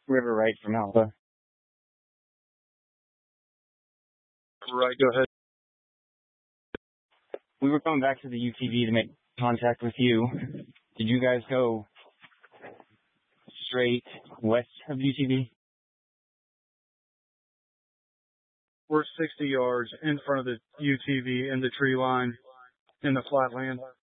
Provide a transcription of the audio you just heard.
River Wright from Alpha. Right, go ahead. We were going back to the UTV to make contact with you. Did you guys go straight west of UTV? We're 60 yards in front of the UTV in the tree line in the flat land.